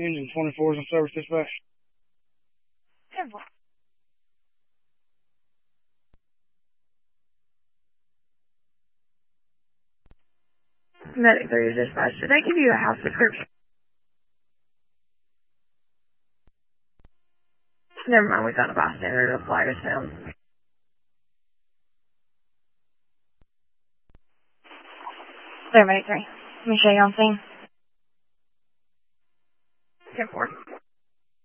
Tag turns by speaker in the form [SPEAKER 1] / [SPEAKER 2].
[SPEAKER 1] Engine 24 is in service dispatch.
[SPEAKER 2] 10-4. Medic 3 is dispatched. Did they give you a house description? Never mind, we found a bystander. The flag is found. There, Medic 3. Let me show you on scene.